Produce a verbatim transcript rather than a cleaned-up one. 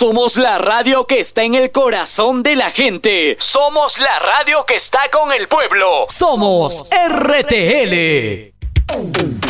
Somos la radio que está en el corazón de la gente. Somos la radio que está con el pueblo. Somos R T L.